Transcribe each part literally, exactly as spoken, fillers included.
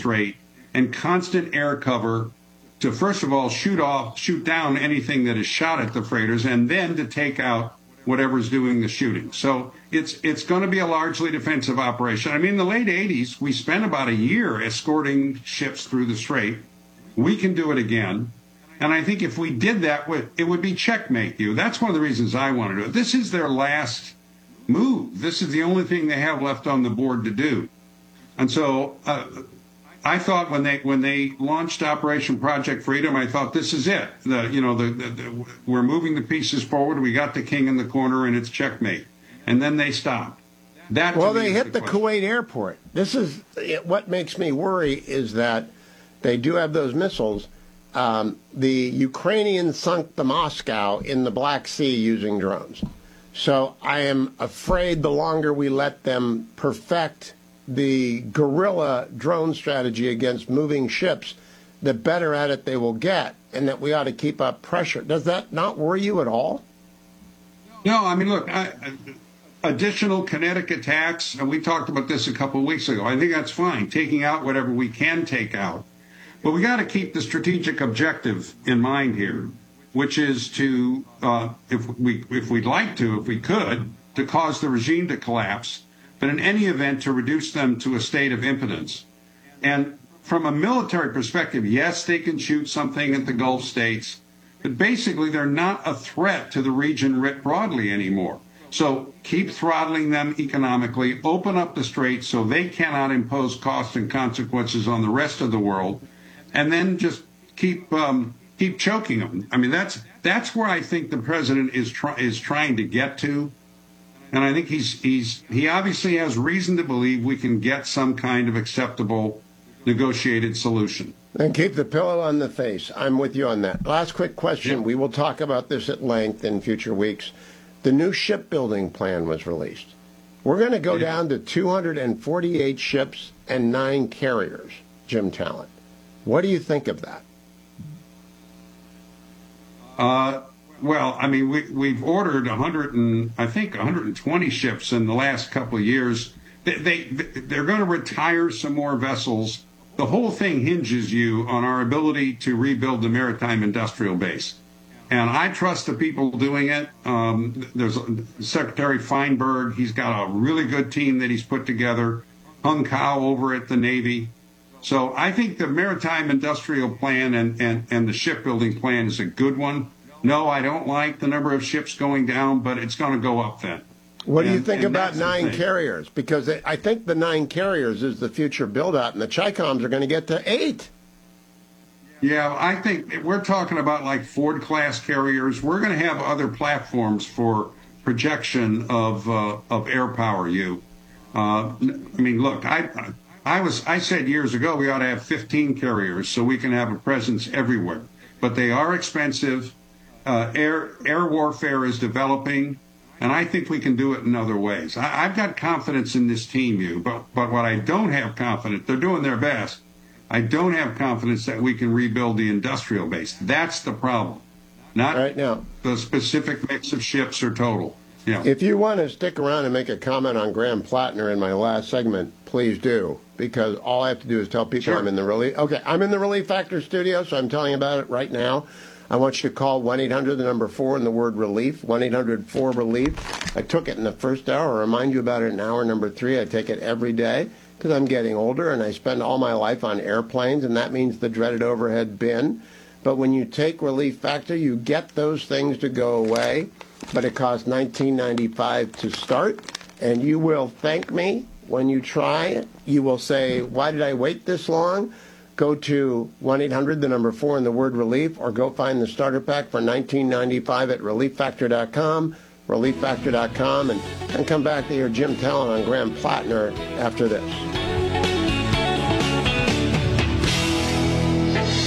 strait and constant air cover to, first of all, shoot off, shoot down anything that is shot at the freighters, and then to take out whatever's doing the shooting. So it's it's going to be a largely defensive operation. I mean, in the late eighties, we spent about a year escorting ships through the strait. We can do it again. And I think if we did that, it would be checkmate you. That's one of the reasons I want to do it. This is their last move. This is the only thing they have left on the board to do. And so uh, I thought when they when they launched Operation Project Freedom, I thought this is it. The you know the, the, the we're moving the pieces forward. We got the king in the corner, and it's checkmate. And then they stopped. That well, they hit the, the Kuwait airport. This is what makes me worry is that they do have those missiles. Um, the Ukrainians sunk the Moscow in the Black Sea using drones. So I am afraid the longer we let them perfect the guerrilla drone strategy against moving ships, the better at it they will get, and that we ought to keep up pressure. Does that not worry you at all? No, I mean, look, I, I, additional kinetic attacks, and we talked about this a couple of weeks ago. I think that's fine, taking out whatever we can take out. But we got to keep the strategic objective in mind here, which is to, uh, if we if we'd like to, if we could, to cause the regime to collapse, but in any event to reduce them to a state of impotence. And from a military perspective, yes, they can shoot something at the Gulf states, but basically they're not a threat to the region writ broadly anymore. So keep throttling them economically, open up the strait so they cannot impose costs and consequences on the rest of the world, and then just keep um, keep choking them. I mean, that's that's where I think the president is try, is trying to get to, and I think he's he's he obviously has reason to believe we can get some kind of acceptable negotiated solution. And keep the pillow on the face. I'm with you on that. Last quick question. Yeah. We will talk about this at length in future weeks. The new shipbuilding plan was released. We're going to go yeah. down to two hundred forty-eight ships and nine carriers, Jim Talent. What do you think of that? Uh, well, I mean, we, we've ordered one hundred and I think one hundred twenty ships in the last couple of years. They, they they're going to retire some more vessels. The whole thing hinges you on our ability to rebuild the maritime industrial base, and I trust the people doing it. Um, there's Secretary Feinberg. He's got a really good team that he's put together. Hung Kao over at the Navy. So I think the maritime industrial plan and, and, and the shipbuilding plan is a good one. No, I don't like the number of ships going down, but it's going to go up then. What do you and, think and about nine carriers? Because I think the nine carriers is the future build-out, and the Chi-Coms are going to get to eight. Yeah, I think we're talking about like Ford-class carriers. We're going to have other platforms for projection of uh, of air power. You, uh, I mean, look, I. I was I said years ago we ought to have fifteen carriers so we can have a presence everywhere. But they are expensive. Uh, air air warfare is developing, and I think we can do it in other ways. I, I've got confidence in this team, you. But but what I don't have confidence, they're doing their best. I don't have confidence that we can rebuild the industrial base. That's the problem, not right now the specific mix of ships or total. Yeah. If you want to stick around and make a comment on Graham Plattner in my last segment, please do, because all I have to do is tell people Sure. I'm in the Relief. Okay, I'm in the Relief Factor studio, so I'm telling you about it right now. I want you to call one eight hundred, the number four, and the word relief, one eight hundred four relief. I took it in the first hour. I'll remind you about it in hour number three. I take it every day because I'm getting older, and I spend all my life on airplanes, and that means the dreaded overhead bin. But when you take Relief Factor, you get those things to go away, but it costs nineteen ninety-five to start, and you will thank me when you try it. You will say, why did I wait this long? Go to one eight hundred, the number four, and the word relief, or go find the starter pack for nineteen ninety-five at relief factor dot com, relief factor dot com, and, and come back to hear Jim Talent on Graham Plattner after this.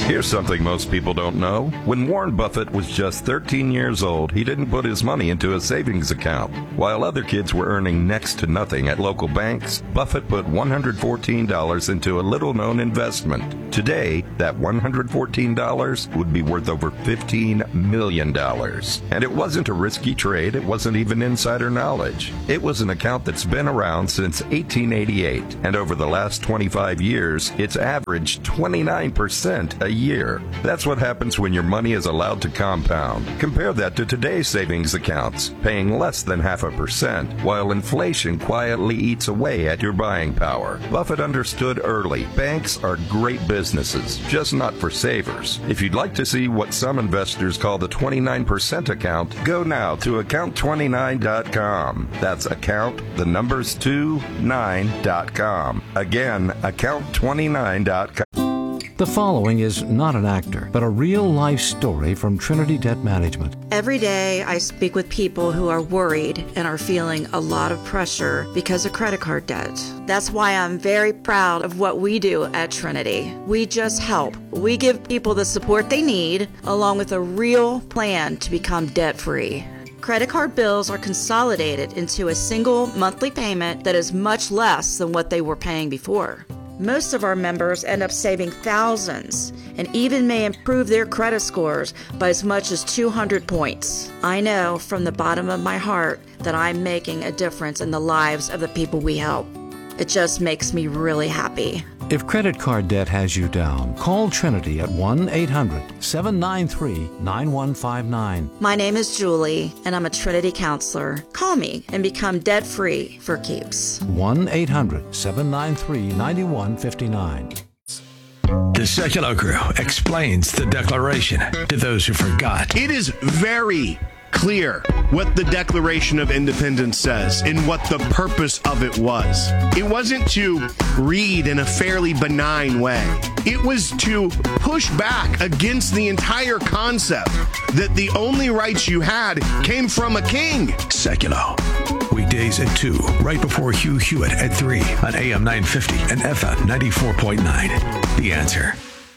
Here's something most people don't know. When Warren Buffett was just thirteen years old, he didn't put his money into a savings account. While other kids were earning next to nothing at local banks, Buffett put one hundred fourteen dollars into a little-known investment. Today, that one hundred fourteen dollars would be worth over fifteen million dollars. And it wasn't a risky trade. It wasn't even insider knowledge. It was an account that's been around since eighteen eighty-eight, and over the last twenty-five years, it's averaged twenty-nine percent a year. That's what happens when your money is allowed to compound. Compare that to today's savings accounts, paying less than half a percent, while inflation quietly eats away at your buying power. Buffett understood early, banks are great businesses, just not for savers. If you'd like to see what some investors call the twenty-nine percent account, go now to account twenty-nine dot com. That's account, the numbers two, nine dot com. Again, account twenty-nine dot com. The following is not an actor, but a real-life story from Trinity Debt Management. Every day I speak with people who are worried and are feeling a lot of pressure because of credit card debt. That's why I'm very proud of what we do at Trinity. We just help. We give people the support they need, along with a real plan to become debt-free. Credit card bills are consolidated into a single monthly payment that is much less than what they were paying before. Most of our members end up saving thousands and even may improve their credit scores by as much as two hundred points. I know from the bottom of my heart that I'm making a difference in the lives of the people we help. It just makes me really happy. If credit card debt has you down, call Trinity at one eight hundred seven nine three nine one five nine. My name is Julie, and I'm a Trinity counselor. Call me and become debt-free for keeps. one eight hundred seven nine three nine one five nine. The Secular Crew explains the Declaration to those who forgot. It is very clear what the Declaration of Independence says and what the purpose of it was. It wasn't to read in a fairly benign way. It was to push back against the entire concept that the only rights you had came from a king. Secular. Weekdays at two, right before Hugh Hewitt at three on A M nine fifty and F M ninety-four point nine. The Answer.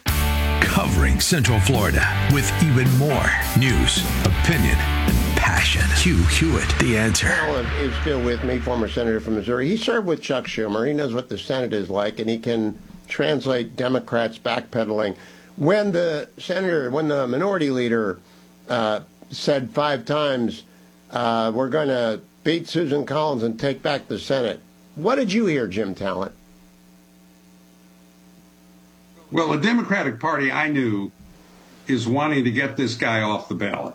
Covering Central Florida with even more news, opinion, and passion. Hugh Hewitt, The Answer. Alan is still with me, former senator from Missouri. He served with Chuck Schumer. He knows what the Senate is like, and he can translate Democrats backpedaling. When the senator, when the minority leader uh, said five times, uh, we're going to beat Susan Collins and take back the Senate, what did you hear, Jim Talent? Well, the Democratic Party, I knew, is wanting to get this guy off the ballot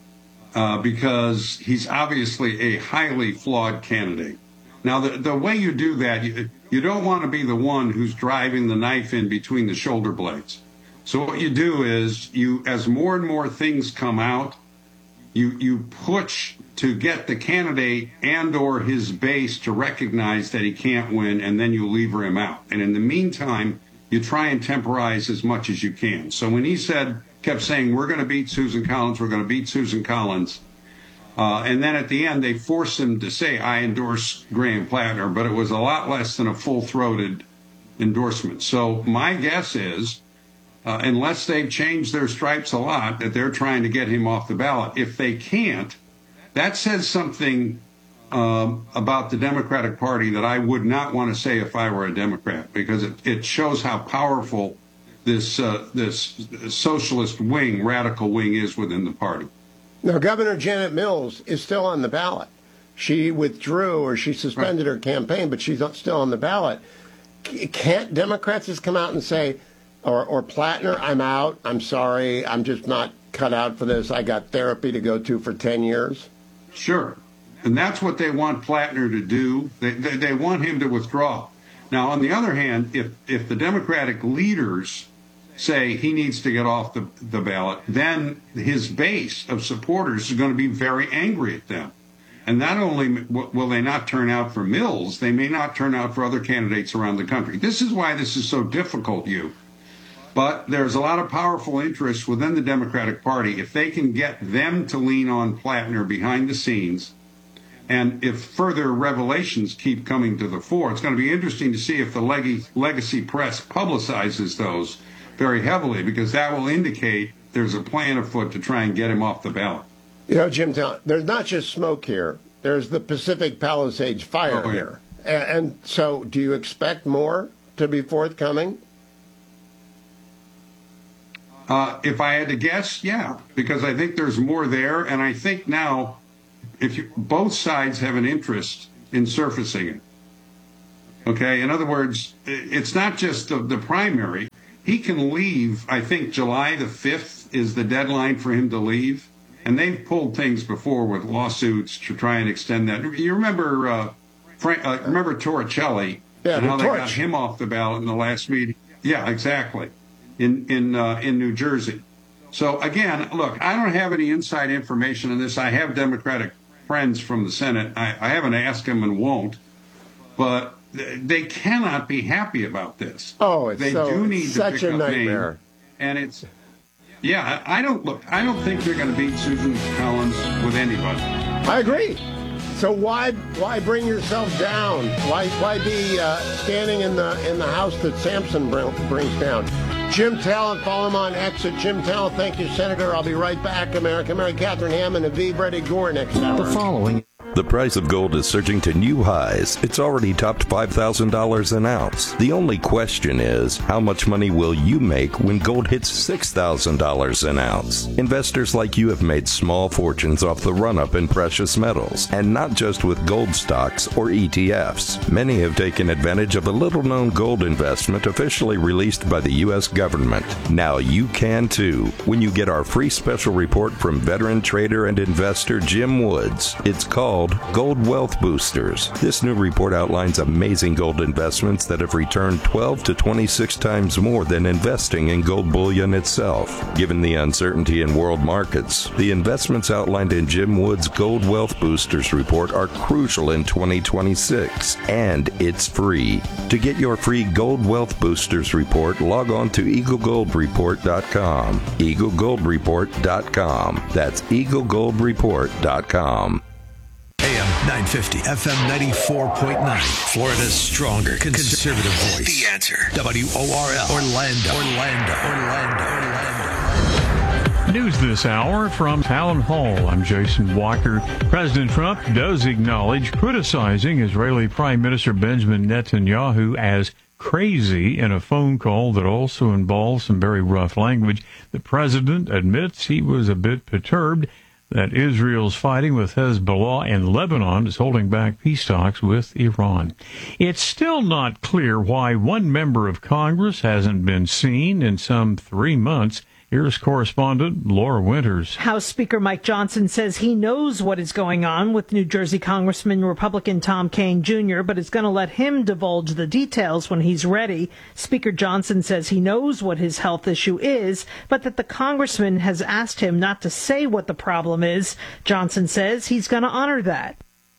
uh, because he's obviously a highly flawed candidate. Now, the, the way you do that, you, you don't want to be the one who's driving the knife in between the shoulder blades. So what you do is, you, as more and more things come out, you, you push to get the candidate and or his base to recognize that he can't win, and then you lever him out. And in the meantime, you try and temporize as much as you can. So when he said, kept saying, we're going to beat Susan Collins, we're going to beat Susan Collins, uh, and then at the end they forced him to say, I endorse Graham Plattner, but it was a lot less than a full-throated endorsement. So my guess is, uh, unless they've changed their stripes a lot, that they're trying to get him off the ballot. If they can't, that says something Um, about the Democratic Party that I would not want to say if I were a Democrat, because it, it shows how powerful this uh, this socialist wing, radical wing, is within the party. Now, Governor Janet Mills is still on the ballot. She withdrew or she suspended right. her campaign, but she's still on the ballot. Can't Democrats just come out and say, or, or Plattner, I'm out, I'm sorry, I'm just not cut out for this, I got therapy to go to for ten years? Sure. And that's what they want Plattner to do. They, they, they want him to withdraw. Now, on the other hand, if, if the Democratic leaders say he needs to get off the, the ballot, then his base of supporters is going to be very angry at them. And not only will they not turn out for Mills, they may not turn out for other candidates around the country. This is why this is so difficult, you. But there's a lot of powerful interests within the Democratic Party. If they can get them to lean on Plattner behind the scenes, and if further revelations keep coming to the fore, it's going to be interesting to see if the leg- legacy press publicizes those, very heavily, because that will indicate there's a plan afoot to try and get him off the ballot. You know, Jim, there's not just smoke here. There's the Pacific Palisades fire oh, yeah. here. And, and so do you expect more to be forthcoming? Uh, if I had to guess, yeah, because I think there's more there. And I think now, if you, both sides have an interest in surfacing it. Okay, in other words, it's not just the, the primary. He can leave, I think July the fifth is the deadline for him to leave. And they've pulled things before with lawsuits to try and extend that. You remember uh, Frank, uh, remember Torricelli yeah, and how the they torch. got him off the ballot in the last meeting? Yeah, exactly, in in uh, in New Jersey. So again, look, I don't have any inside information on this. I have Democratic friends from the Senate. I, I haven't asked them and won't, but they cannot be happy about this. Oh, it's they so, do need such to pick a up nightmare. Maine, and it's. Yeah, I don't look. I don't think they're going to beat Susan Collins with anybody. I agree. So why why bring yourself down? Why why be uh, standing in the in the house that Sampson br- brings down? Jim Talent, follow him on X at Jim Talent. Thank you, Senator. I'll be right back. America, Mary Catherine Hammond and V. Brady Gore next hour. The following. The price of gold is surging to new highs. It's already topped five thousand dollars an ounce. The only question is, how much money will you make when gold hits six thousand dollars an ounce? Investors like you have made small fortunes off the run-up in precious metals, and not just with gold stocks or E T Fs. Many have taken advantage of a little-known gold investment officially released by the U S government. Now you can too, when you get our free special report from veteran trader and investor Jim Woods. It's called Gold Wealth Boosters. This new report outlines amazing gold investments that have returned twelve to twenty-six times more than investing in gold bullion itself. Given the uncertainty in world markets, the investments outlined in Jim Wood's Gold Wealth Boosters report are crucial in twenty twenty-six, and it's free. To get your free Gold Wealth Boosters report, log on to eagle gold report dot com. eagle gold report dot com. That's eagle gold report dot com. A M nine fifty, F M ninety-four point nine. Florida's stronger conservative voice. The Answer. W O R L. Orlando. Orlando. Orlando. Orlando. News this hour from Town Hall. I'm Jason Walker. President Trump does acknowledge criticizing Israeli Prime Minister Benjamin Netanyahu as crazy in a phone call that also involves some very rough language. The president admits he was a bit perturbed that Israel's fighting with Hezbollah and Lebanon is holding back peace talks with Iran. It's still not clear why one member of Congress hasn't been seen in some three months. Here's correspondent Laura Winters. House Speaker Mike Johnson says he knows what is going on with New Jersey Congressman Republican Tom Kean Junior, but is going to let him divulge the details when he's ready. Speaker Johnson says he knows what his health issue is, but that the congressman has asked him not to say what the problem is. Johnson says he's going to honor that.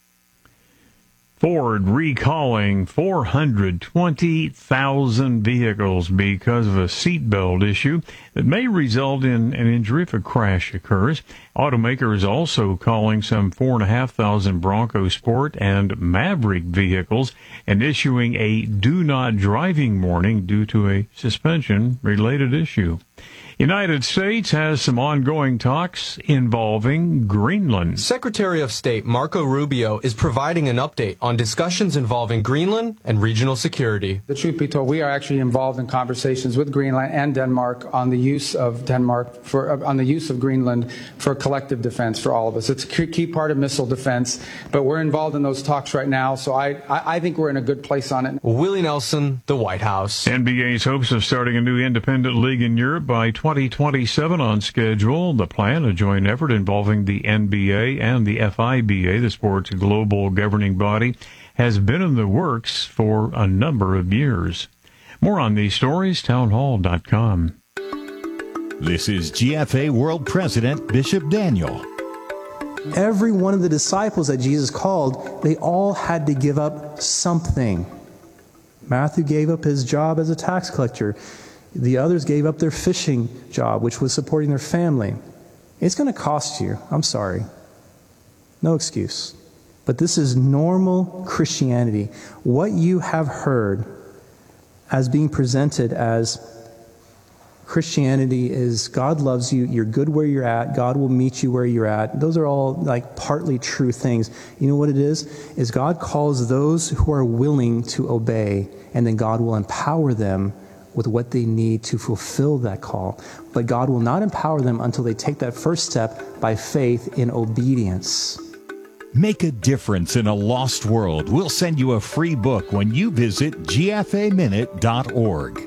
Ford recalling four hundred twenty thousand vehicles because of a seatbelt issue that may result in an injury if a crash occurs. Automakers also calling some four thousand five hundred Bronco Sport and Maverick vehicles and issuing a do not driving warning due to a suspension-related issue. United States has some ongoing talks involving Greenland. Secretary of State Marco Rubio is providing an update on discussions involving Greenland and regional security. The truth be told, we are actually involved in conversations with Greenland and Denmark on the use of Denmark for on the use of Greenland for collective defense for all of us. It's a key part of missile defense, but we're involved in those talks right now, so I, I, I think we're in a good place on it. Willie Nelson, the White House. N B A's hopes of starting a new independent league in Europe by twenty twenty-seven on schedule. The plan, a joint effort involving the N B A and the F I B A, the sport's global governing body, has been in the works for a number of years. More on these stories, town hall dot com. This is G F A World President Bishop Daniel. Every one of the disciples that Jesus called, they all had to give up something. Matthew gave up his job as a tax collector. The others gave up their fishing job, which was supporting their family. It's going to cost you. I'm sorry. No excuse. But this is normal Christianity. What you have heard as being presented as Christianity is God loves you, you're good where you're at, God will meet you where you're at. Those are all like partly true things. You know what it is? Is God calls those who are willing to obey, and then God will empower them with what they need to fulfill that call. But God will not empower them until they take that first step by faith in obedience. Make a difference in a lost world. We'll send you a free book when you visit G F A minute dot org.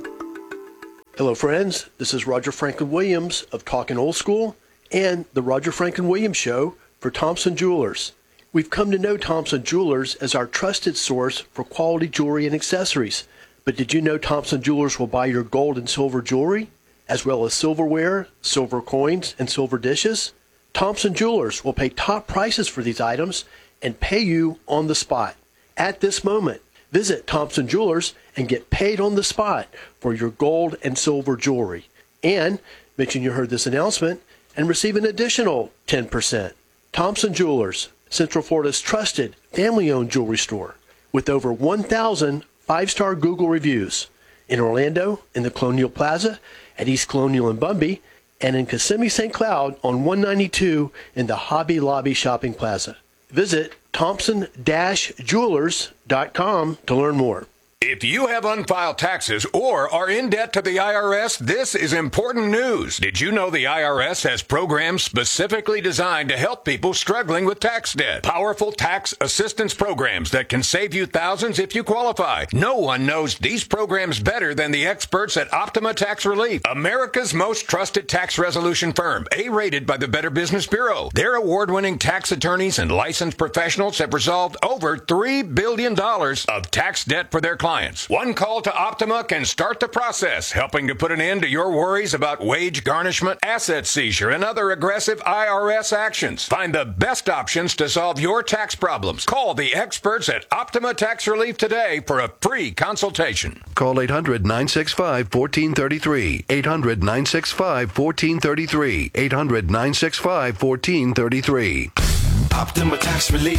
Hello, friends. This is Roger Franklin Williams of Talkin' Old School and the Roger Franklin Williams Show for Thompson Jewelers. We've come to know Thompson Jewelers as our trusted source for quality jewelry and accessories. But did you know Thompson Jewelers will buy your gold and silver jewelry, as well as silverware, silver coins, and silver dishes? Thompson Jewelers will pay top prices for these items and pay you on the spot. At this moment, visit Thompson Jewelers and get paid on the spot for your gold and silver jewelry. And mention you heard this announcement and receive an additional ten percent. Thompson Jewelers, Central Florida's trusted family-owned jewelry store with over one thousand five-star Google reviews in Orlando, in the Colonial Plaza, at East Colonial and Bumby, and in Kissimmee Saint Cloud on one ninety-two in the Hobby Lobby Shopping Plaza. Visit Thompson Jewelers dot com to learn more. If you have unfiled taxes or are in debt to the I R S, this is important news. Did you know the I R S has programs specifically designed to help people struggling with tax debt? Powerful tax assistance programs that can save you thousands if you qualify. No one knows these programs better than the experts at Optima Tax Relief, America's most trusted tax resolution firm, A-rated by the Better Business Bureau. Their award-winning tax attorneys and licensed professionals have resolved over three billion dollars of tax debt for their clients. One call to Optima can start the process, helping to put an end to your worries about wage garnishment, asset seizure, and other aggressive I R S actions. Find the best options to solve your tax problems. Call the experts at Optima Tax Relief today for a free consultation. Call eight hundred, nine six five, one four three three. eight hundred, nine six five, one four three three. eight hundred, nine six five, one four three three. Optima Tax Relief.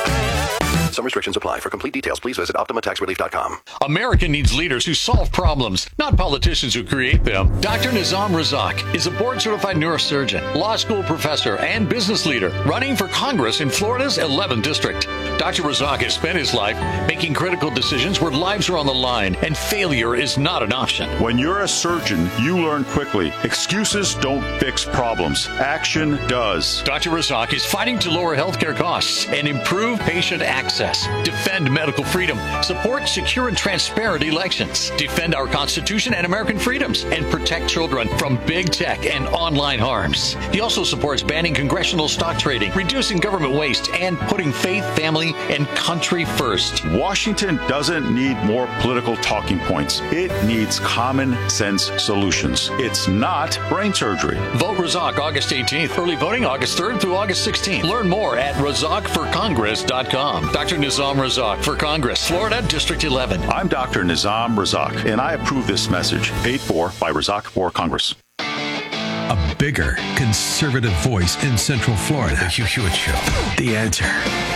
Some restrictions apply. For complete details, please visit Optima Tax Relief dot com. America needs leaders who solve problems, not politicians who create them. Doctor Nizam Razak is a board-certified neurosurgeon, law school professor, and business leader running for Congress in Florida's eleventh District. Doctor Razak has spent his life making critical decisions where lives are on the line and failure is not an option. When you're a surgeon, you learn quickly. Excuses don't fix problems. Action does. Doctor Razak is fighting to lower healthcare costs and improve patient access. Defend medical freedom, support secure and transparent elections, defend our Constitution and American freedoms, and protect children from big tech and online harms. He also supports banning congressional stock trading, reducing government waste, and putting faith, family, and country first. Washington doesn't need more political talking points. It needs common sense solutions. It's not brain surgery. Vote Razak August eighteenth. Early voting August third through August sixteenth. Learn more at razak for congress dot com. Doctor Nizam Razak for Congress, Florida District eleven. I'm Doctor Nizam Razak, and I approve this message. Paid for by Razak for Congress. A bigger conservative voice in Central Florida. The Hugh Hewitt Show. The Answer.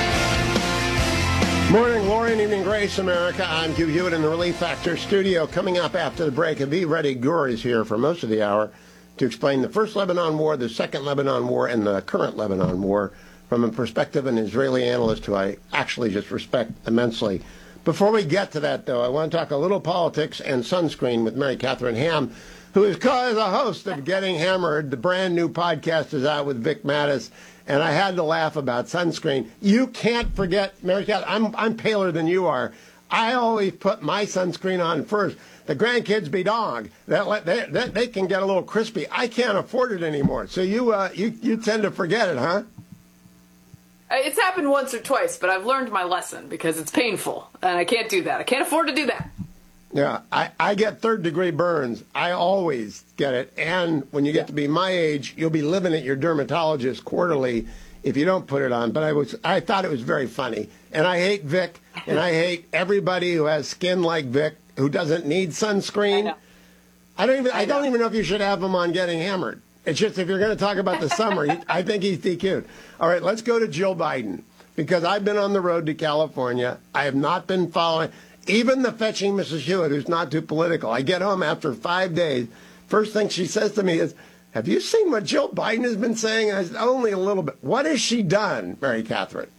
Morning glory and evening grace, America. I'm Hugh Hewitt in the Relief Factor studio. Coming up after the break, Avi Reddy Gur is here for most of the hour to explain the first Lebanon War, the second Lebanon War, and the current Lebanon War from a perspective of an Israeli analyst who I actually just respect immensely. Before we get to that, though, I want to talk a little politics and sunscreen with Mary Catherine Ham, who is the host of Getting Hammered. The brand new podcast is out with Vic Mattis, and I had to laugh about sunscreen. You can't forget, Mary Catherine, I'm, I'm paler than you are. I always put my sunscreen on first. The grandkids be dog. That they, they, they can get a little crispy. I can't afford it anymore. So you uh, you you tend to forget it, huh? It's happened once or twice, but I've learned my lesson because it's painful, and I can't do that. I can't afford to do that. Yeah, I, I get third-degree burns. I always get it. And when you get to be my age, you'll be living at your dermatologist quarterly if you don't put it on. But I was I thought it was very funny. And I hate Vic, and I hate everybody who has skin like Vic, who doesn't need sunscreen. I, I don't even I, I don't even know if you should have him on Getting Hammered. It's just if you're going to talk about the summer, I think he's D Q'd. All right, let's go to Jill Biden, because I've been on the road to California. I have not been following, even the fetching Missus Hewitt, who's not too political. I get home after five days. First thing she says to me is, have you seen what Jill Biden has been saying? I said, only a little bit. What has she done, Mary Catherine?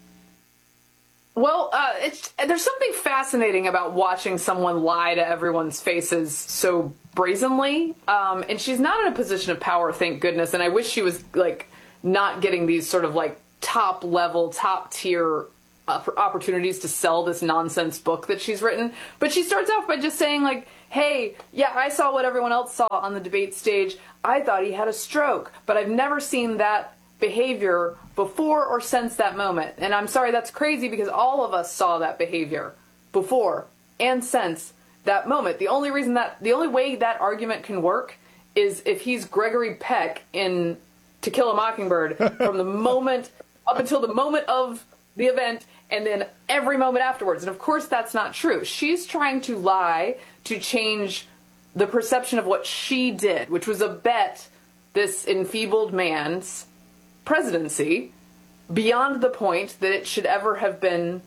Well, uh, it's, there's something fascinating about watching someone lie to everyone's faces so brazenly. Um, and she's not in a position of power, thank goodness. And I wish she was, like, not getting these sort of, like, top level, top tier uh, opportunities to sell this nonsense book that she's written. But she starts off by just saying, like, hey, yeah, I saw what everyone else saw on the debate stage. I thought he had a stroke, but I've never seen that behavior before or since that moment. And I'm sorry, that's crazy because all of us saw that behavior before and since that moment. The only reason that, the only way that argument can work is if he's Gregory Peck in To Kill a Mockingbird from the moment, up until the moment of the event, and then every moment afterwards. And of course that's not true. She's trying to lie to change the perception of what she did, which was abet this enfeebled man's presidency beyond the point that it should ever have been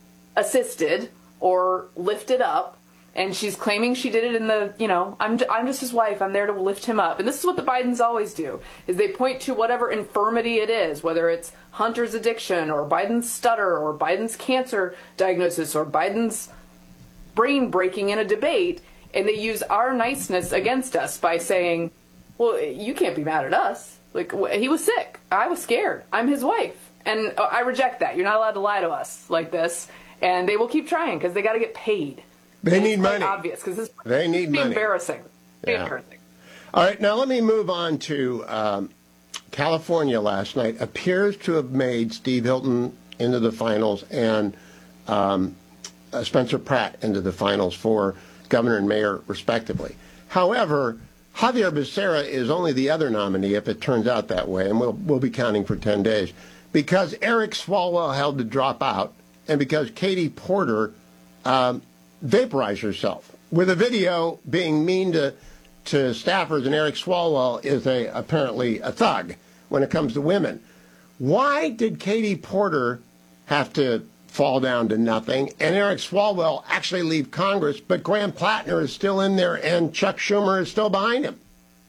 assisted or lifted up. And she's claiming she did it in the, you know, I'm, I'm just his wife, I'm there to lift him up. And this is what the Bidens always do, is they point to whatever infirmity it is, whether it's Hunter's addiction or Biden's stutter or Biden's cancer diagnosis or Biden's brain breaking in a debate, and they use our niceness against us by saying, well, you can't be mad at us. Like, he was sick. I was scared. I'm his wife. And I reject that. You're not allowed to lie to us like this. And they will keep trying because they got to get paid. They and need it's money. Obvious because this they need money. Embarrassing. Yeah. Embarrassing. All right, now let me move on to um, California last night appears to have made Steve Hilton into the finals and um, uh, Spencer Pratt into the finals for governor and mayor, respectively. However, Javier Becerra is only the other nominee if it turns out that way, and we'll, we'll be counting for ten days, because Eric Swalwell had to drop out and because Katie Porter um, vaporized herself, with a video being mean to, to staffers, and Eric Swalwell is a, apparently a thug when it comes to women. Why did Katie Porter have to fall down to nothing, and Eric Swalwell actually leave Congress, but Graham Plattner is still in there and Chuck Schumer is still behind him?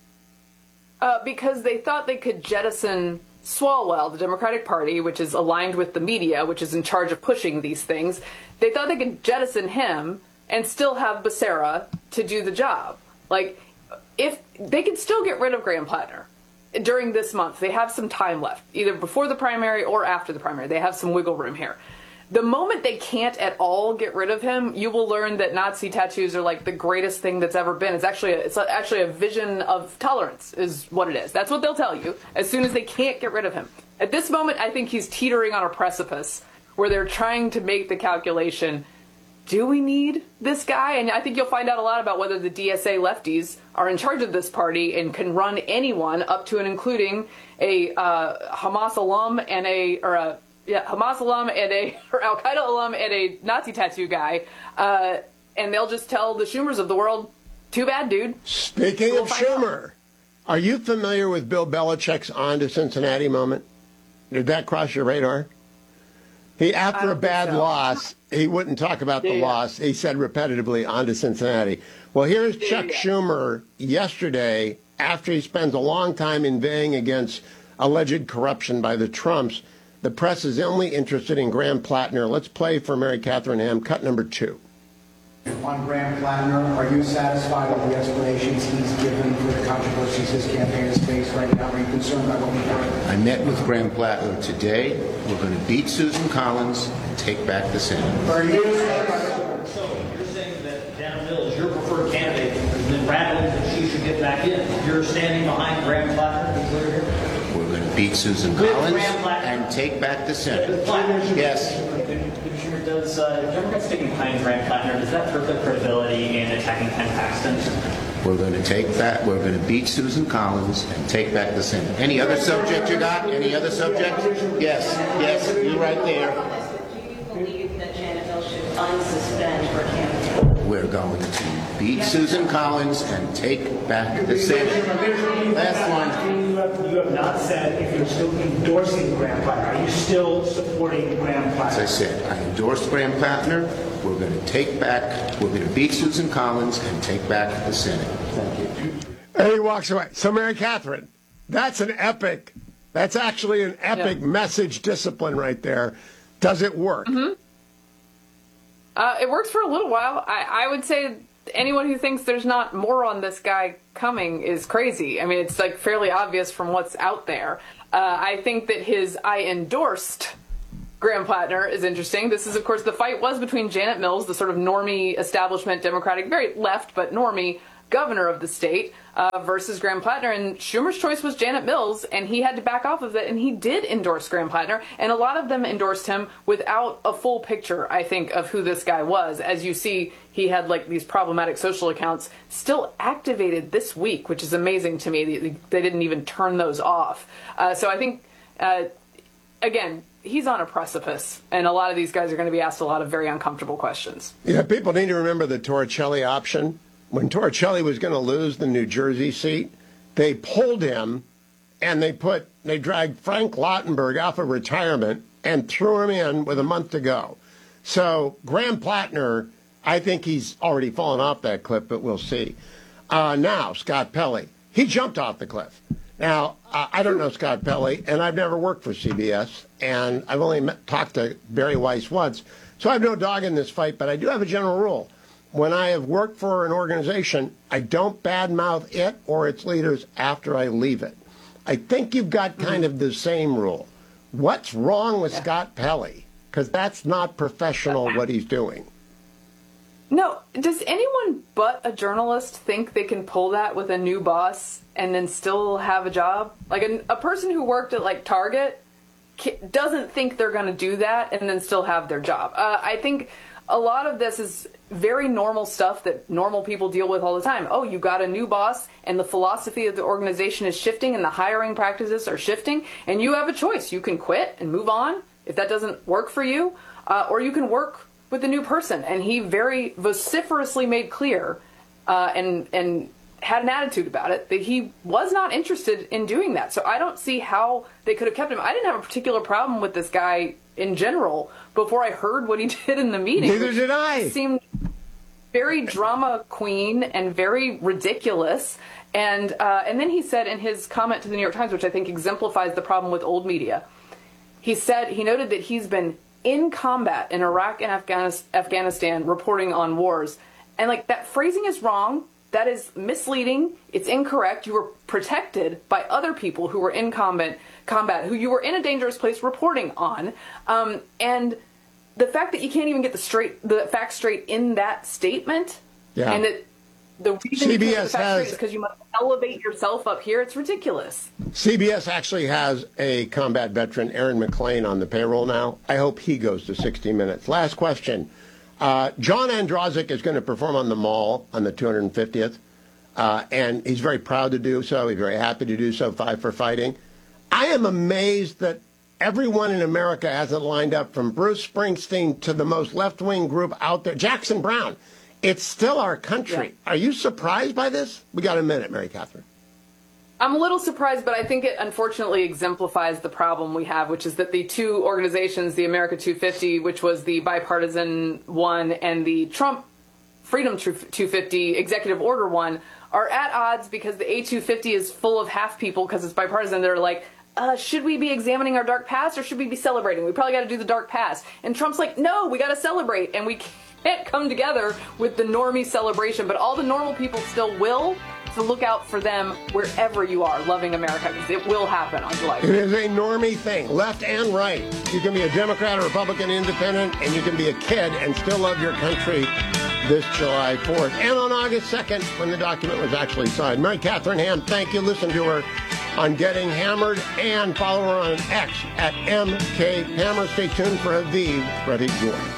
Uh, because they thought they could jettison Swalwell, the Democratic Party, which is aligned with the media, which is in charge of pushing these things. They thought they could jettison him and still have Becerra to do the job. Like, if they could still get rid of Graham Plattner during this month. They have some time left, either before the primary or after the primary. They have some wiggle room here. The moment they can't at all get rid of him, you will learn that Nazi tattoos are like the greatest thing that's ever been. It's actually a, it's actually a vision of tolerance is what it is. That's what they'll tell you as soon as they can't get rid of him. At this moment, I think he's teetering on a precipice where they're trying to make the calculation, do we need this guy? And I think you'll find out a lot about whether the D S A lefties are in charge of this party and can run anyone up to and including a uh, Hamas alum and a, or a, Yeah, Hamas alum and a, or Al Qaeda alum and a Nazi tattoo guy, uh, and they'll just tell the Schumers of the world, too bad, dude. Speaking we'll of Schumer, out. Are you familiar with Bill Belichick's on to Cincinnati moment? Did that cross your radar? He, after a bad so. loss, he wouldn't talk about the yeah. loss. He said repetitively, on to Cincinnati. Well, here's Chuck yeah. Schumer yesterday, after he spends a long time inveighing against alleged corruption by the Trumps. The press is only interested in Graham Plattner. Let's play for Mary Catherine Ham, cut number two. On Graham Plattner, are you satisfied with the explanations he's given for the controversies his campaign has faced right now? Are you concerned about what we've heard? I met with Graham Plattner today. We're going to beat Susan Collins and take back the Senate. Are you? So you're saying that Dana Mill is your preferred candidate, and then rattling that she should get back in. You're standing behind Graham Plattner, to be clear here? We're going to beat Susan Collins and take back the Senate. Yes. Does uh, Democrats sticking behind Graham Plattner, does that hurt their credibility in attacking Ken Paxton? We're going to take that. We're going to beat Susan Collins and take back the Senate. Any other subject you got? Any other subject? Yes. Yes. You right there. Do you believe that Janet Hill should unsuspend her campaign? We're going to beat Susan Collins and take back the Senate. Last one. You have, you have not said if you're still endorsing Graham Plattner. Are you still supporting Graham Plattner? As I said, I endorsed Graham Plattner. We're going to take back, we're going to beat Susan Collins and take back the Senate. Thank you. And he walks away. So, Mary Catherine, that's an epic, that's actually an epic yeah. message discipline right there. Does it work? Mm-hmm. Uh, it works for a little while. I, I would say anyone who thinks there's not more on this guy coming is crazy. I mean, it's like fairly obvious from what's out there. Uh, I think that his I endorsed Graham Plattner is interesting. This is, of course, the fight was between Janet Mills, the sort of normie establishment Democratic, very left, but normie governor of the state, uh, versus Graham Plattner. And Schumer's choice was Janet Mills, and he had to back off of it, and he did endorse Graham Plattner. And a lot of them endorsed him without a full picture, I think, of who this guy was. As you see, he had like these problematic social accounts still activated this week, which is amazing to me. They, they didn't even turn those off. Uh, so I think, uh, again, he's on a precipice, and a lot of these guys are going to be asked a lot of very uncomfortable questions. Yeah, people need to remember the Torricelli option. When Torricelli was going to lose the New Jersey seat, they pulled him and they put they dragged Frank Lautenberg off of retirement and threw him in with a month to go. So Graham Plattner, I think he's already fallen off that cliff, but we'll see. Uh, now, Scott Pelley, he jumped off the cliff. Now, uh, I don't know Scott Pelley, and I've never worked for C B S, and I've only met, talked to Barry Weiss once, so I have no dog in this fight, but I do have a general rule. When I have worked for an organization, I don't badmouth it or its leaders after I leave it. I think you've got kind of the same rule. What's wrong with yeah. Scott Pelley? Because that's not professional what he's doing. No, does anyone but a journalist think they can pull that with a new boss and then still have a job? Like a, a person who worked at like Target doesn't think they're going to do that and then still have their job. Uh, I think a lot of this is very normal stuff that normal people deal with all the time. Oh, you got a new boss and the philosophy of the organization is shifting and the hiring practices are shifting, and you have a choice. You can quit and move on if that doesn't work for you, uh, or you can work with the new person. And he very vociferously made clear uh, and and had an attitude about it that he was not interested in doing that. So I don't see how they could have kept him. I didn't have a particular problem with this guy in general before I heard what he did in the meeting. Neither did I. Seemed very drama queen and very ridiculous. And uh, and then he said in his comment to the New York Times, which I think exemplifies the problem with old media, he said, he noted that he's been in combat in Iraq and Afghanis- Afghanistan reporting on wars. And like that phrasing is wrong. That is misleading. It's incorrect. You were protected by other people who were in combat, combat, who you were in a dangerous place reporting on. Um, and the fact that you can't even get the straight, the facts straight in that statement, yeah. and that the reason C you B can't get S the facts has, straight is because you must elevate yourself up here, it's ridiculous. C B S actually has a combat veteran, Aaron McClain, on the payroll now. I hope he goes to sixty minutes. Last question. Uh, John Androzik is going to perform on the Mall on the two hundred fiftieth, uh, and he's very proud to do so. He's very happy to do so, Five for Fighting. I am amazed that everyone in America hasn't lined up, from Bruce Springsteen to the most left-wing group out there, Jackson Brown. It's still our country. Yeah. Are you surprised by this? We got a minute, Mary Catherine. I'm a little surprised, but I think it unfortunately exemplifies the problem we have, which is that the two organizations, the America two fifty, which was the bipartisan one, and the Trump Freedom two fifty executive order one, are at odds because the A two fifty is full of half people, because it's bipartisan, that are like, uh, should we be examining our dark past or should we be celebrating? We probably got to do the dark past. And Trump's like, no, we got to celebrate, and we can't come together with the normie celebration, but all the normal people still will. So look out for them wherever you are, loving America, because it will happen on July fifth. It is a normie thing, left and right. You can be a Democrat, a Republican, independent, and you can be a kid and still love your country this July fourth. And on August second, when the document was actually signed. Mary Catherine Ham, thank you. Listen to her on Getting Hammered, and follow her on X at M K Hammer. Stay tuned for Aviv Reviv-Gur.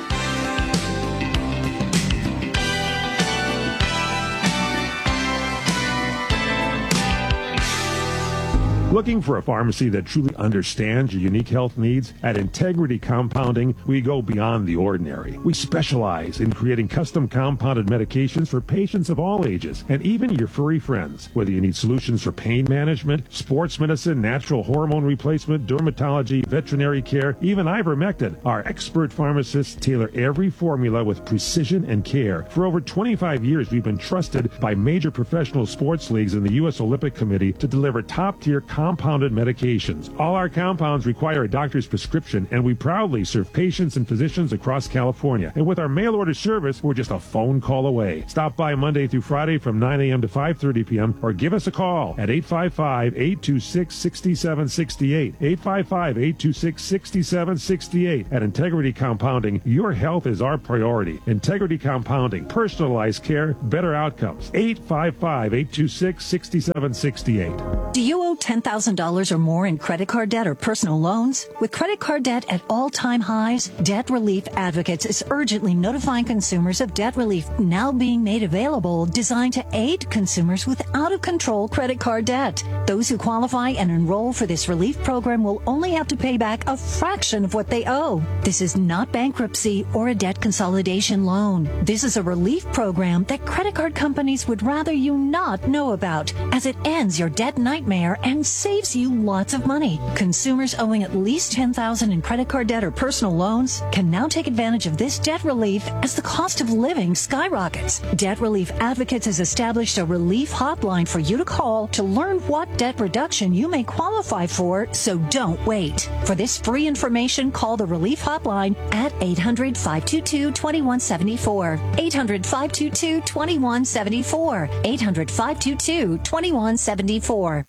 Looking for a pharmacy that truly understands your unique health needs? At Integrity Compounding, we go beyond the ordinary. We specialize in creating custom compounded medications for patients of all ages, and even your furry friends. Whether you need solutions for pain management, sports medicine, natural hormone replacement, dermatology, veterinary care, even ivermectin, our expert pharmacists tailor every formula with precision and care. For over twenty-five years, we've been trusted by major professional sports leagues and the U S Olympic Committee to deliver top-tier compounded medications. All our compounds require a doctor's prescription, and we proudly serve patients and physicians across California. And with our mail-order service, we're just a phone call away. Stop by Monday through Friday from nine a.m. to five thirty p.m. or give us a call at eight five five, eight two six, six seven six eight. eight five five, eight two six, six seven six eight. At Integrity Compounding, your health is our priority. Integrity Compounding, personalized care, better outcomes. eight five five, eight two six, six seven six eight. Do you owe ten thousand dollars or more in credit card debt or personal loans? With credit card debt at all-time highs, Debt Relief Advocates is urgently notifying consumers of debt relief now being made available, designed to aid consumers with out-of-control credit card debt. Those who qualify and enroll for this relief program will only have to pay back a fraction of what they owe. This is not bankruptcy or a debt consolidation loan. This is a relief program that credit card companies would rather you not know about, as it ends your debt nightmare and saves you lots of money. Consumers owing at least ten thousand dollars in credit card debt or personal loans can now take advantage of this debt relief as the cost of living skyrockets. Debt Relief Advocates has established a relief hotline for you to call to learn what debt reduction you may qualify for, so don't wait. For this free information, call the relief hotline at eight hundred, five two two, two one seven four. eight hundred, five two two, two one seven four. eight hundred, five two two, two one seven four.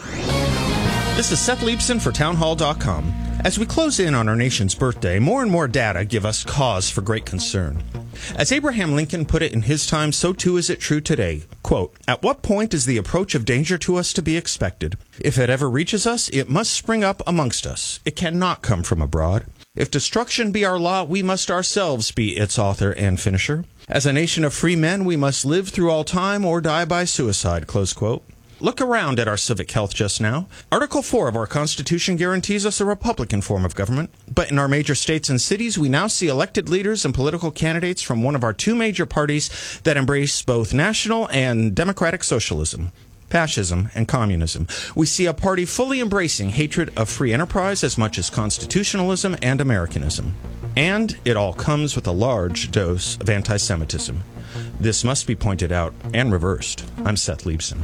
This is Seth Leibson for townhall dot com. As we close in on our nation's birthday, more and more data give us cause for great concern. As Abraham Lincoln put it in his time, so too is it true today. Quote, "At what point is the approach of danger to us to be expected? If it ever reaches us, it must spring up amongst us. It cannot come from abroad. If destruction be our lot, we must ourselves be its author and finisher. As a nation of free men, we must live through all time or die by suicide." Close quote. Look around at our civic health just now. Article four of our Constitution guarantees us a Republican form of government. But in our major states and cities, we now see elected leaders and political candidates from one of our two major parties that embrace both national and democratic socialism, fascism, and communism. We see a party fully embracing hatred of free enterprise as much as constitutionalism and Americanism. And it all comes with a large dose of anti-Semitism. This must be pointed out and reversed. I'm Seth Leibson.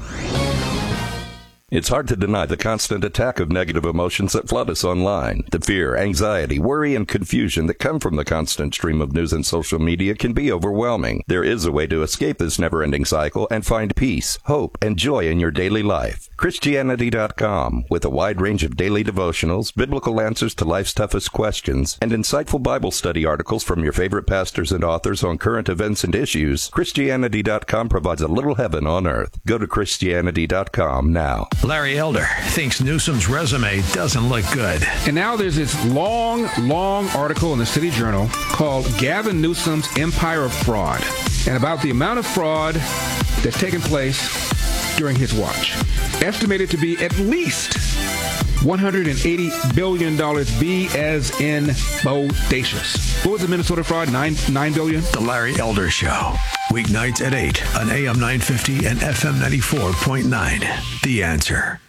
It's hard to deny the constant attack of negative emotions that flood us online. The fear, anxiety, worry, and confusion that come from the constant stream of news and social media can be overwhelming. There is a way to escape this never-ending cycle and find peace, hope, and joy in your daily life. Christianity dot com, with a wide range of daily devotionals, biblical answers to life's toughest questions, and insightful Bible study articles from your favorite pastors and authors on current events and issues, Christianity dot com provides a little heaven on earth. Go to Christianity dot com now. Larry Elder thinks Newsom's resume doesn't look good. And now there's this long, long article in the City Journal called Gavin Newsom's Empire of Fraud, and about the amount of fraud that's taken place during his watch. Estimated to be at least one hundred eighty billion dollars, B as in bodacious. What was the Minnesota fraud? Nine, nine billion? The Larry Elder Show. Weeknights at eight on A M nine fifty and F M ninety-four point nine. The Answer.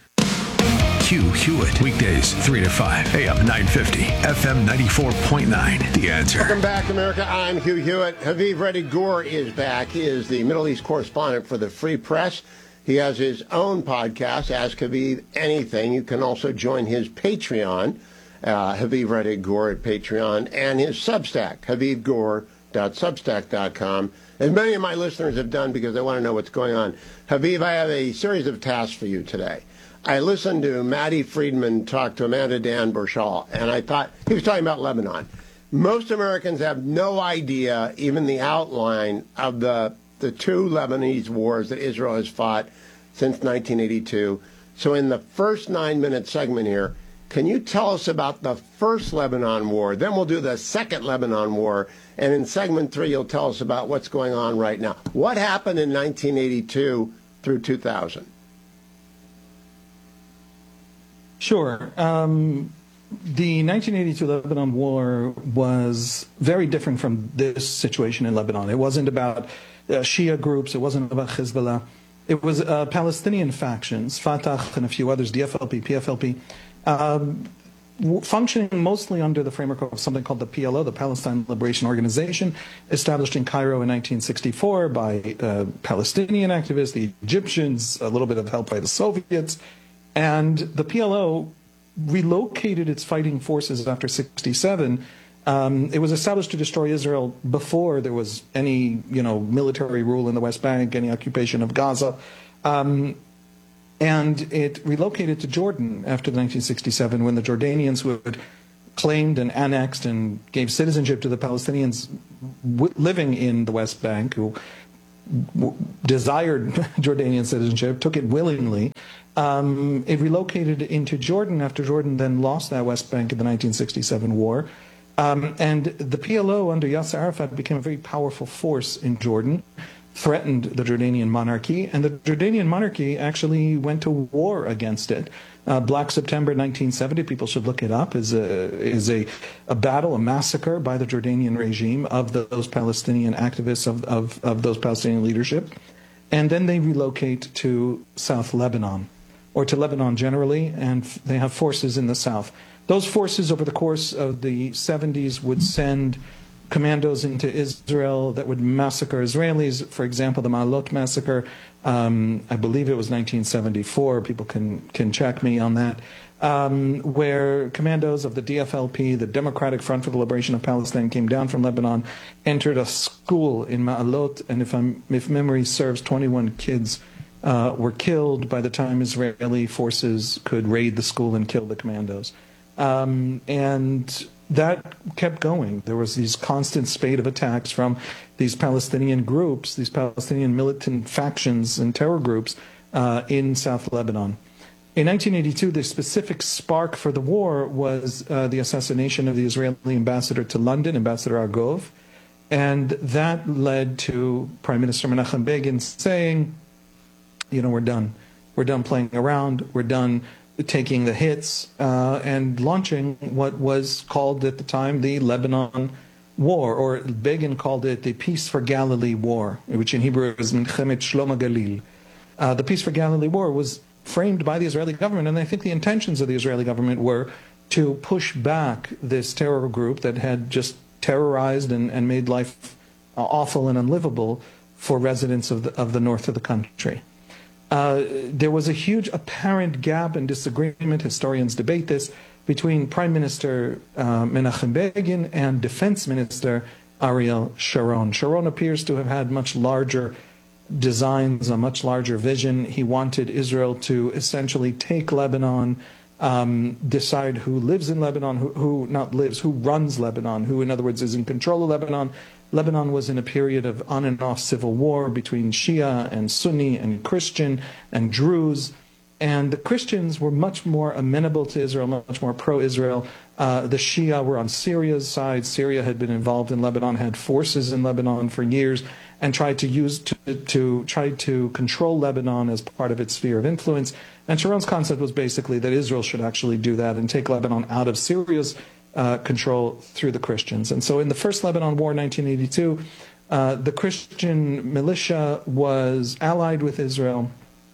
Hugh Hewitt. Weekdays three to five. A M nine fifty. F M ninety-four point nine. The Answer. Welcome back, America. I'm Hugh Hewitt. Haviv Reddy Gur is back. He is the Middle East correspondent for the Free Press. He has his own podcast, Ask Haviv Anything. You can also join his Patreon, uh, Haviv Reddy Gur at Patreon, and his Substack, haviv gur dot substack dot com. As many of my listeners have done because they want to know what's going on. Haviv, I have a series of tasks for you today. I listened to Maddie Friedman talk to Amanda Dan Burchell, and I thought he was talking about Lebanon. Most Americans have no idea, even the outline of the the two Lebanese wars that Israel has fought since nineteen eighty-two. So in the first nine-minute segment here, can you tell us about the first Lebanon war? Then we'll do the second Lebanon war. And in segment three, you'll tell us about what's going on right now. What happened in nineteen eighty-two through two thousand? Sure. Um, the nineteen eighty-two Lebanon War was very different from this situation in Lebanon. It wasn't about uh, Shia groups. It wasn't about Hezbollah. It was uh, Palestinian factions, Fatah and a few others, D F L P, P F L P, um, functioning mostly under the framework of something called the P L O, the Palestine Liberation Organization, established in Cairo in nineteen sixty-four by uh, Palestinian activists, the Egyptians, a little bit of help by the Soviets. And the P L O relocated its fighting forces after sixty-seven. Um, it was established to destroy Israel before there was any, you know, military rule in the West Bank, any occupation of Gaza. Um, and it relocated to Jordan after nineteen sixty-seven, when the Jordanians, who had claimed and annexed and gave citizenship to the Palestinians w living in the West Bank, who w desired Jordanian citizenship, took it willingly. Um, it relocated into Jordan after Jordan then lost that West Bank in the nineteen sixty-seven war. Um, and the P L O under Yasser Arafat became a very powerful force in Jordan, threatened the Jordanian monarchy, and the Jordanian monarchy actually went to war against it. Uh, Black September nineteen seventy, people should look it up, is a, is a, a battle, a massacre by the Jordanian regime of the, those Palestinian activists, of, of, of those Palestinian leadership. And then they relocate to South Lebanon, or to Lebanon generally, and they have forces in the south. Those forces over the course of the seventies would send commandos into Israel that would massacre Israelis. For example, the Ma'alot massacre, um, I believe it was nineteen seventy-four, people can, can check me on that, um, where commandos of the D F L P, the Democratic Front for the Liberation of Palestine, came down from Lebanon, entered a school in Ma'alot, and if, I'm, if memory serves, twenty-one kids uh, were killed by the time Israeli forces could raid the school and kill the commandos. Um, and that kept going. There was these constant spate of attacks from these Palestinian groups, these Palestinian militant factions and terror groups uh, in South Lebanon. In nineteen eighty-two, the specific spark for the war was uh, the assassination of the Israeli ambassador to London, Ambassador Argov, and that led to Prime Minister Menachem Begin saying, you know, we're done. We're done playing around. We're done taking the hits, uh, and launching what was called at the time the Lebanon War, or Begin called it the Peace for Galilee War, which in Hebrew is Milchemet Shlom HaGalil. Uh, the Peace for Galilee War was framed by the Israeli government, and I think the intentions of the Israeli government were to push back this terror group that had just terrorized and, and made life uh, awful and unlivable for residents of the, of the north of the country. Uh, there was a huge apparent gap and disagreement, historians debate this, between Prime Minister uh, Menachem Begin and Defense Minister Ariel Sharon. Sharon appears to have had much larger designs, a much larger vision. He wanted Israel to essentially take Lebanon, um, decide who lives in Lebanon, who, who not lives, who runs Lebanon, who in other words is in control of Lebanon. Lebanon was in a period of on and off civil war between Shia and Sunni and Christian and Druze. And the Christians were much more amenable to Israel, much more pro-Israel. Uh, the Shia were on Syria's side. Syria had been involved in Lebanon, had forces in Lebanon for years, and tried to use to, to try to control Lebanon as part of its sphere of influence. And Sharon's concept was basically that Israel should actually do that and take Lebanon out of Syria's Uh, control through the Christians. And so in the First Lebanon War, nineteen eighty-two, uh, the Christian militia was allied with Israel.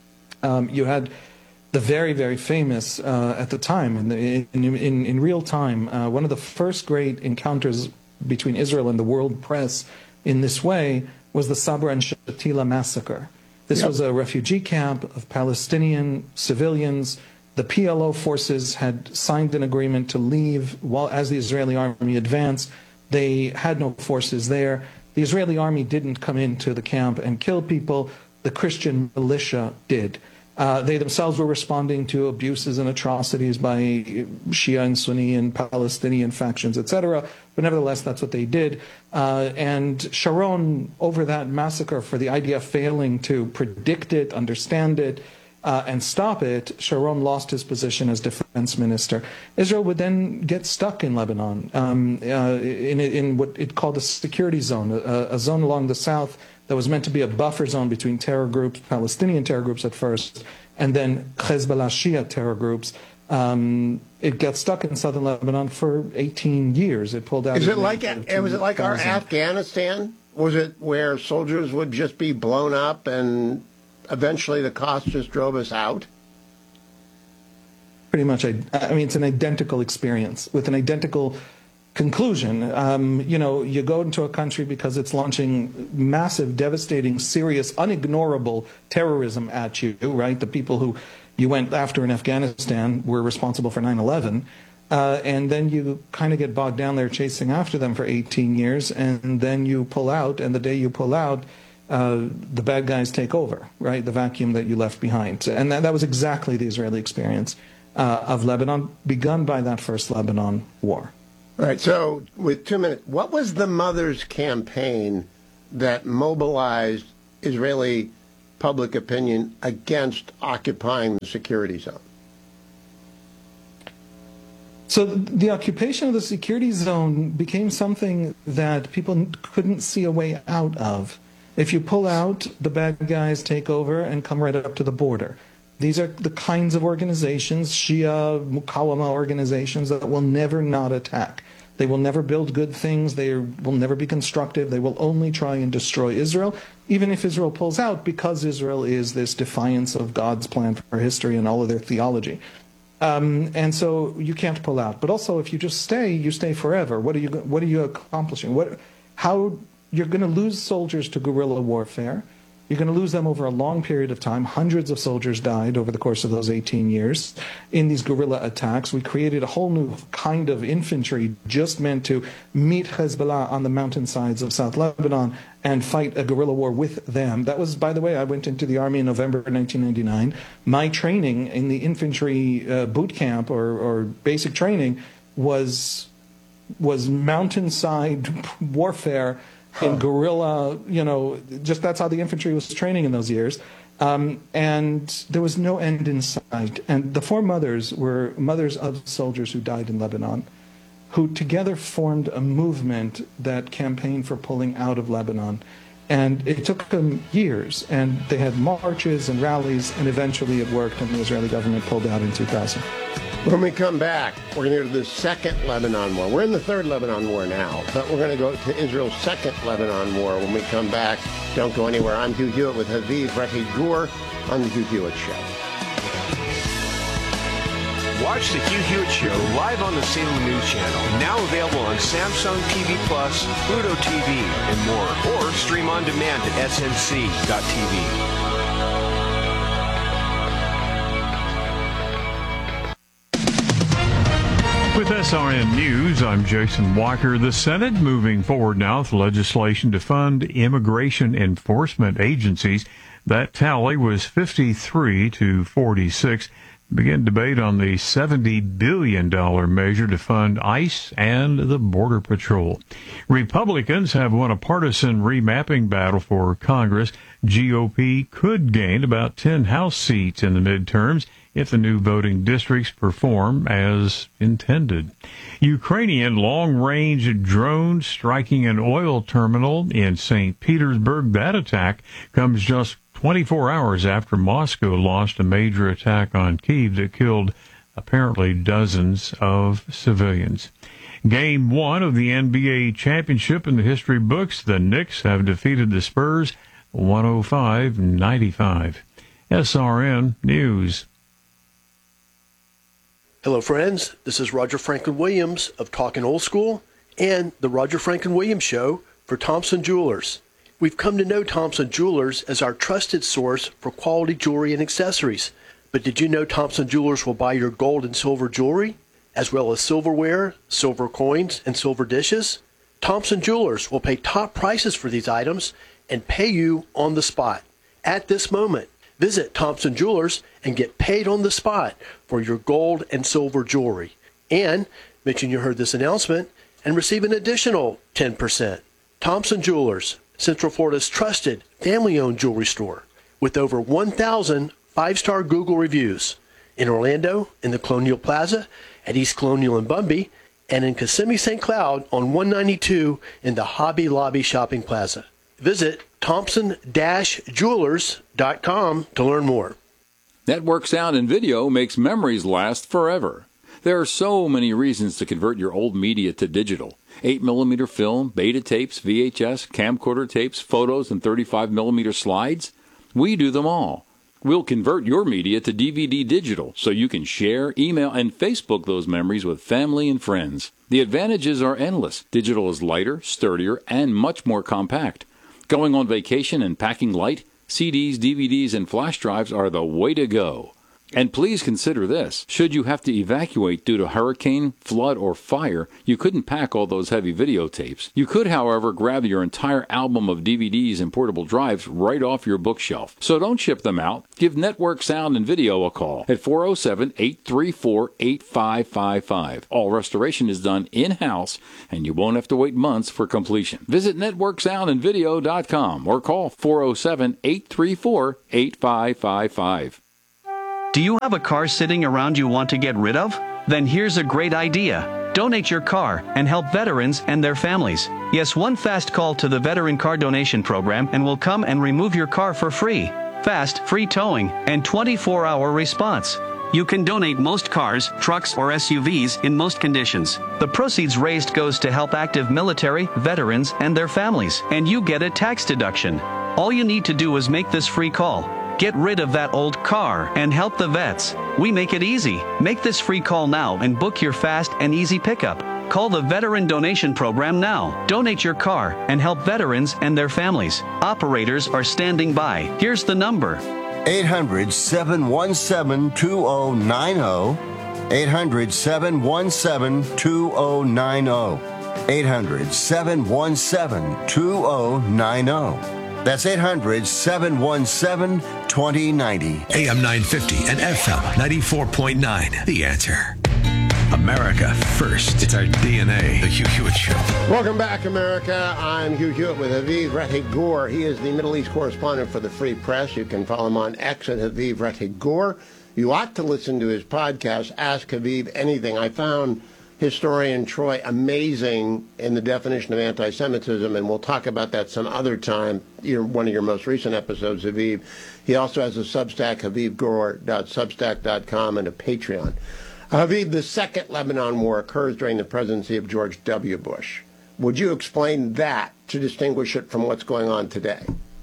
Um, you had the very, very famous, uh, at the time, in, the, in, in, in real time, uh, one of the first great encounters between Israel and the world press in this way was the Sabra and Shatila massacre. This yep. was a refugee camp of Palestinian civilians. The P L O forces had signed an agreement to leave while as the Israeli army advanced. They had no forces there. The Israeli army didn't come into the camp and kill people. The Christian militia did. Uh, they themselves were responding to abuses and atrocities by Shia and Sunni and Palestinian factions, et cetera. But nevertheless, that's what they did. Uh, and Sharon, over that massacre, for the I D F failing to predict it, understand it, Uh, and stop it, Sharon lost his position as defense minister. Israel would then get stuck in Lebanon, um, uh, in, in what it called a security zone, a, a zone along the south that was meant to be a buffer zone between terror groups, Palestinian terror groups at first, and then Hezbollah Shia terror groups Um, it got stuck in southern Lebanon for eighteen years. It pulled out. Is it like was it like our Afghanistan? Was it where soldiers would just be blown up and eventually the cost just drove us out? Pretty much. I, I mean, it's an identical experience with an identical conclusion. Um, you know, you go into a country because it's launching massive, devastating, serious, unignorable terrorism at you, right? The people who you went after in Afghanistan were responsible for nine eleven. Uh, and then you kind of get bogged down there chasing after them for eighteen years, and then you pull out, and the day you pull out, uh, the bad guys take over, right? The vacuum that you left behind. And that, that was exactly the Israeli experience uh, of Lebanon, begun by that first Lebanon war. All right, so with two minutes, what was the Mother's Campaign that mobilized Israeli public opinion against occupying the security zone? So the occupation of the security zone became something that people couldn't see a way out of. If you pull out, the bad guys take over and come right up to the border. These are the kinds of organizations, Shia, Mukawama organizations, that will never not attack. They will never build good things. They will never be constructive. They will only try and destroy Israel, even if Israel pulls out, because Israel is this defiance of God's plan for history and all of their theology. Um, and so you can't pull out. But also, if you just stay, you stay forever. What are you? What are you accomplishing? What? How? You're going to lose soldiers to guerrilla warfare. You're going to lose them over a long period of time. Hundreds of soldiers died over the course of those eighteen years in these guerrilla attacks. We created a whole new kind of infantry just meant to meet Hezbollah on the mountainsides of South Lebanon and fight a guerrilla war with them. That was, by the way, I went into the Army in November nineteen ninety-nine. My training in the infantry uh, boot camp or, or basic training was was mountainside warfare in guerrilla, you know, just that's how the infantry was training in those years. Um, and there was no end in sight. And the four mothers were mothers of soldiers who died in Lebanon, who together formed a movement that campaigned for pulling out of Lebanon. And it took them years, and they had marches and rallies, and eventually it worked, and the Israeli government pulled out in two thousand. When we come back, we're going to go to the second Lebanon war. We're in the third Lebanon war now, but we're going to go to Israel's second Lebanon war when we come back. Don't go anywhere. I'm Hugh Hewitt with Haviv Rechi-Gur on The Hugh Hewitt Show. Watch The Hugh Hewitt Show live on the Salem News Channel. Now available on Samsung T V Plus, Pluto T V, and more. Or stream on demand at S N C dot T V. With S R N News, I'm Jason Walker. The Senate moving forward now with legislation to fund immigration enforcement agencies. That tally was fifty-three to forty-six. Begin debate on the seventy billion dollars measure to fund ICE and the Border Patrol. Republicans have won a partisan remapping battle for Congress. G O P could gain about ten House seats in the midterms if the new voting districts perform as intended. Ukrainian long-range drone striking an oil terminal in Saint Petersburg. That attack comes just twenty-four hours after Moscow launched a major attack on Kyiv that killed apparently dozens of civilians. Game one of the N B A championship in the history books. The Knicks have defeated the Spurs one oh five ninety-five. S R N News. Hello, friends. This is Roger Franklin Williams of Talking Old School and the Roger Franklin Williams Show for Thompson Jewelers. We've come to know Thompson Jewelers as our trusted source for quality jewelry and accessories. But did you know Thompson Jewelers will buy your gold and silver jewelry, as well as silverware, silver coins, and silver dishes? Thompson Jewelers will pay top prices for these items and pay you on the spot. At this moment, visit Thompson Jewelers and get paid on the spot for your gold and silver jewelry. And mention you heard this announcement and receive an additional ten percent. Thompson Jewelers, Central Florida's trusted family-owned jewelry store with over one thousand five-star Google reviews. In Orlando, in the Colonial Plaza, at East Colonial in Bumby, and in Kissimmee Saint Cloud on one ninety-two in the Hobby Lobby Shopping Plaza. Visit Thompson Jewelers dot com to learn more. Network Sound and Video makes memories last forever. There are so many reasons to convert your old media to digital. eight millimeter film, beta tapes, V H S, camcorder tapes, photos, and thirty-five millimeter slides. We do them all. We'll convert your media to D V D digital so you can share, email, and Facebook those memories with family and friends. The advantages are endless. Digital is lighter, sturdier, and much more compact. Going on vacation and packing light, C Ds, D V Ds, and flash drives are the way to go. And please consider this. Should you have to evacuate due to hurricane, flood, or fire, you couldn't pack all those heavy videotapes. You could, however, grab your entire album of D V Ds and portable drives right off your bookshelf. So don't ship them out. Give Network Sound and Video a call at four oh seven, eight three four, eight five five five. All restoration is done in-house, and you won't have to wait months for completion. Visit network sound and video dot com or call four oh seven, eight three four, eight five five five. Do you have a car sitting around you want to get rid of? Then here's a great idea. Donate your car and help veterans and their families. Yes, one fast call to the Veteran Car Donation Program and we'll come and remove your car for free. Fast, free towing, and twenty-four hour response. You can donate most cars, trucks, or S U Vs in most conditions. The proceeds raised goes to help active military, veterans, and their families, and you get a tax deduction. All you need to do is make this free call. Get rid of that old car and help the vets. We make it easy. Make this free call now and book your fast and easy pickup. Call the Veteran Donation Program now. Donate your car and help veterans and their families. Operators are standing by. Here's the number. eight hundred, seven one seven, two oh nine oh. eight hundred, seven one seven, two oh nine oh. eight hundred, seven one seven, two oh nine oh. That's eight hundred, seven one seven, two oh nine oh. A M nine fifty and F M ninety-four point nine. The Answer. America first. It's our D N A. The Hugh Hewitt Show. Welcome back, America. I'm Hugh Hewitt with Haviv Rettig Gur. He is the Middle East correspondent for the Free Press. You can follow him on X at Haviv Rettig Gur. You ought to listen to his podcast, Ask Haviv Anything. I found historian Troy amazing in the definition of anti-Semitism, and we'll talk about that some other time, your, one of your most recent episodes, Haviv. He also has a Substack, haviv gur dot substack dot com, and a Patreon. Haviv, the Second Lebanon War occurs during the presidency of George W. Bush. Would you explain that to distinguish it from what's going on today?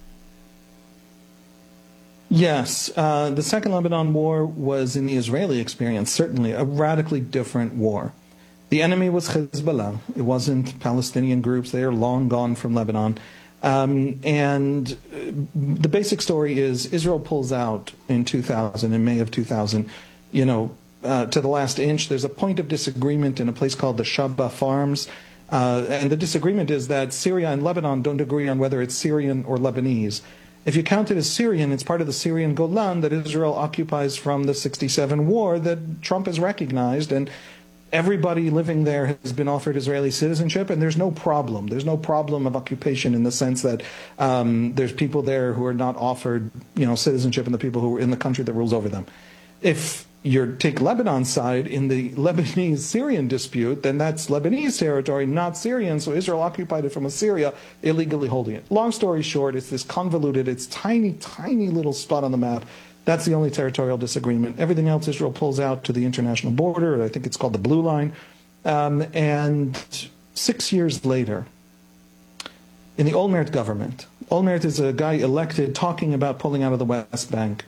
Yes. Uh, the Second Lebanon War was, in the Israeli experience, certainly a radically different war. The enemy was Hezbollah. It wasn't Palestinian groups. They are long gone from Lebanon. Um, and the basic story is Israel pulls out in two thousand, in May of two thousand, you know, uh, to the last inch. There's a point of disagreement in a place called the Shabba Farms. Uh, and the disagreement is that Syria and Lebanon don't agree on whether it's Syrian or Lebanese. If you count it as Syrian, it's part of the Syrian Golan that Israel occupies from the sixty-seven war that Trump has recognized. And everybody living there has been offered Israeli citizenship, and there's no problem. There's no problem of occupation in the sense that um, there's people there who are not offered, you know, citizenship, and the people who are in the country that rules over them. If you take Lebanon's side in the Lebanese-Syrian dispute, then that's Lebanese territory, not Syrian, so Israel occupied it from Assyria, illegally holding it. Long story short, it's this convoluted, it's tiny, tiny little spot on the map. That's the only territorial disagreement. Everything else, Israel pulls out to the international border. I think it's called the Blue Line. Um, and six years later, in the Olmert government, Olmert is a guy elected talking about pulling out of the West Bank.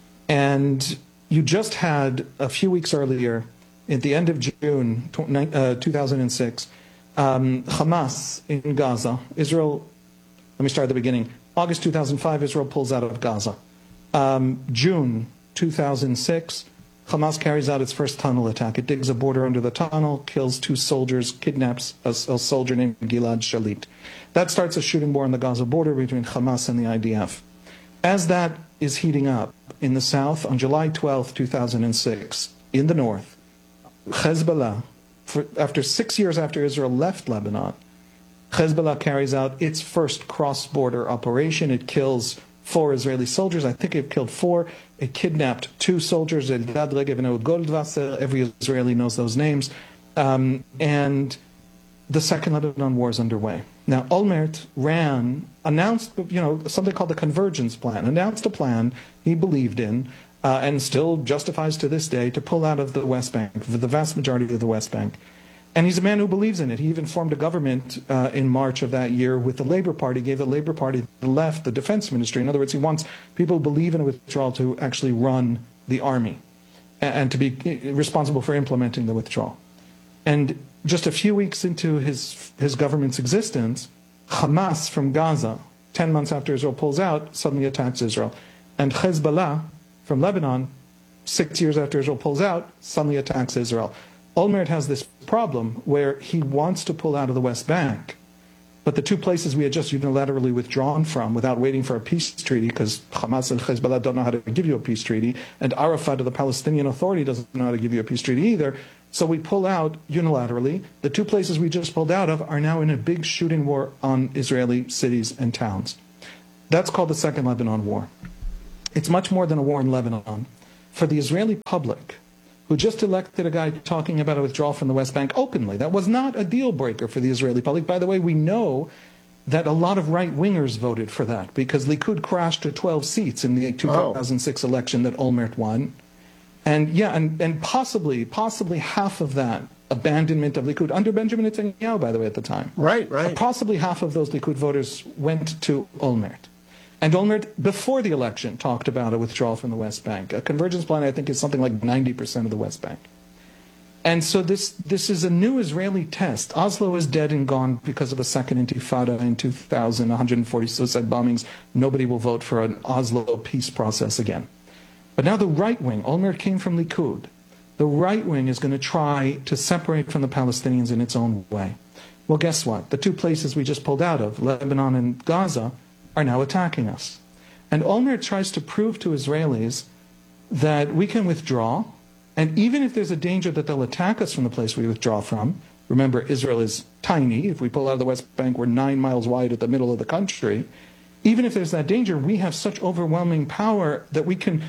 And you just had, a few weeks earlier, at the end of June uh, two thousand six, um, Hamas in Gaza, Israel, let me start at the beginning. August two thousand five, Israel pulls out of Gaza. Um, June two thousand six, Hamas carries out its first tunnel attack. It digs a border under the tunnel, kills two soldiers, kidnaps a, a soldier named Gilad Shalit. That starts a shooting war on the Gaza border between Hamas and the I D F. As that is heating up in the south, on July twelfth, two thousand six, in the north, Hezbollah, for, after six years after Israel left Lebanon, Hezbollah carries out its first cross-border operation. It kills four Israeli soldiers. I think it killed four. It kidnapped two soldiers, Eldad Regev and Ehud Goldwasser. Every Israeli knows those names. Um, and the Second Lebanon War is underway. Now, Olmert ran, announced, you know, something called the Convergence Plan, announced a plan he believed in uh, and still justifies to this day to pull out of the West Bank, the vast majority of the West Bank. And he's a man who believes in it. He even formed a government uh, in March of that year with the Labour Party, gave the Labour Party the left, the defense ministry. In other words, he wants people who believe in a withdrawal to actually run the army and, and to be responsible for implementing the withdrawal. And just a few weeks into his, his government's existence, Hamas from Gaza, ten months after Israel pulls out, suddenly attacks Israel. And Hezbollah from Lebanon, six years after Israel pulls out, suddenly attacks Israel. Olmert has this problem where he wants to pull out of the West Bank, but the two places we had just unilaterally withdrawn from without waiting for a peace treaty, because Hamas and Hezbollah don't know how to give you a peace treaty, and Arafat of the Palestinian Authority doesn't know how to give you a peace treaty either, so we pull out unilaterally. The two places we just pulled out of are now in a big shooting war on Israeli cities and towns. That's called the Second Lebanon War. It's much more than a war in Lebanon. For the Israeli public, who just elected a guy talking about a withdrawal from the West Bank openly. That was not a deal breaker for the Israeli public. By the way, we know that a lot of right-wingers voted for that because Likud crashed to twelve seats in the two thousand six oh. election that Olmert won. And yeah, and, and possibly, possibly half of that abandonment of Likud, under Benjamin Netanyahu, by the way, at the time. Right, right. Possibly half of those Likud voters went to Olmert. And Olmert, before the election, talked about a withdrawal from the West Bank. A convergence plan, I think, is something like ninety percent of the West Bank. And so this, this is a new Israeli test. Oslo is dead and gone because of a second intifada in two thousand, one hundred forty suicide bombings. Nobody will vote for an Oslo peace process again. But now the right wing, Olmert came from Likud. The right wing is going to try to separate from the Palestinians in its own way. Well, guess what? The two places we just pulled out of, Lebanon and Gaza, are now attacking us. And Olmert tries to prove to Israelis that we can withdraw, and even if there's a danger that they'll attack us from the place we withdraw from, remember Israel is tiny, if we pull out of the West Bank we're nine miles wide at the middle of the country, even if there's that danger, we have such overwhelming power that we can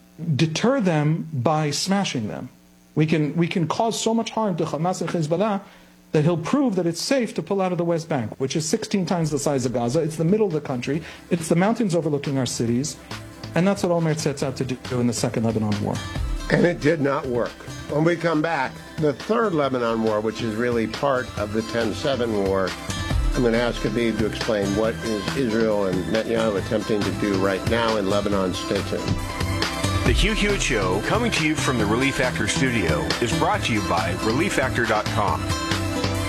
deter them by smashing them. We can, we can cause so much harm to Hamas and Hezbollah that he'll prove that it's safe to pull out of the West Bank, which is sixteen times the size of Gaza. It's the middle of the country. It's the mountains overlooking our cities. And that's what Olmert sets out to do in the Second Lebanon War. And it did not work. When we come back, the Third Lebanon War, which is really part of the ten seven War, I'm going to ask Habib to explain what is Israel and Netanyahu attempting to do right now in Lebanon. Stay tuned. The Hugh Hewitt Show, coming to you from the Relief Factor studio, is brought to you by relief factor dot com.